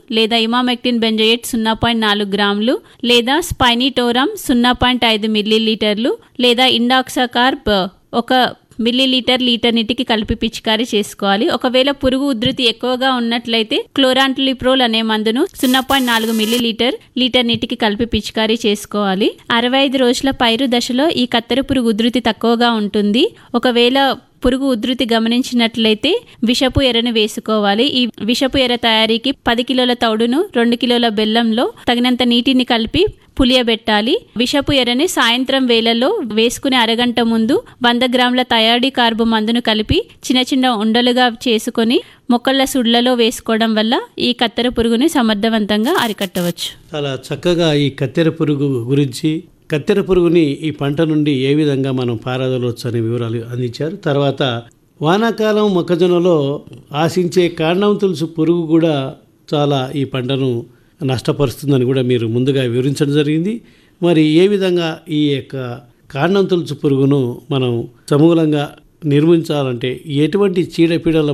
లేదా emamectin benzoate 0.4 గ్రాములు లేదా స్పైనిటోరమ్ 0.5 మిల్లీలీటర్లు లేదా ఇండాక్సాకార్బ్ 1 మిల్లీలీటర్ లీటర్ నీటికి కలిపి పిచికారీ చేసుకోవాలి. ఒకవేళ పురుగు ఉధృతి ఎక్కువగా ఉన్నట్లయితే క్లోరాంట్లిప్రోల్ అనే మందును 0.4 మిల్లీలీటర్ లీటర్ నీటికి కలిపి పిచికారీ చేసుకోవాలి. 65 రోజుల పైరు దశలో ఈ కత్తెర పురుగు ఉధృతి తక్కువగా ఉంటుంది. ఒకవేళ పురుగు ఉధృతి గమనించినట్లయితే విషపు ఎరను వేసుకోవాలి. ఈ విషపు ఎర తయారీకి 10 కిలోల తౌడును 2 కిలోల బెల్లంలో తగినంత నీటిని కలిపి పులియబెట్టాలి. విషపు ఎరని సాయంత్రం వేళలో వేసుకునే అరగంట ముందు 100 గ్రాముల థయాడి కార్బు మందును కలిపి చిన్న చిన్న ఉండలుగా చేసుకొని మొక్కల సుడ్లలో వేసుకోవడం వల్ల ఈ కత్తెర పురుగుని సమర్థవంతంగా అరికట్టవచ్చు. చాలా చక్కగా ఈ కత్తెర పురుగు గురించి, కత్తెర పురుగుని ఈ పంట నుండి ఏ విధంగా మనం పారదలవచ్చు అనే వివరాలు అందించారు. తర్వాత వానాకాలం మొక్కజొన్నలో ఆశించే కాండం తులుసు పురుగు కూడా చాలా ఈ పంటను నష్టపరుస్తుందని కూడా మీరు ముందుగా వివరించడం జరిగింది. మరి ఏ విధంగా ఈ యొక్క కాండం తులుసు పురుగును మనం సమూలంగా నిర్మించాలంటే ఎటువంటి చీడపీడల